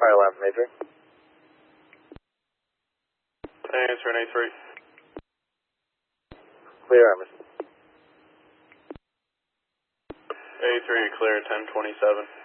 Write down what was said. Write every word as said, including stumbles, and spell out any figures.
Fire lab, Major. Answer an A three. Clear, Emerson. A three, clear, ten twenty-seven.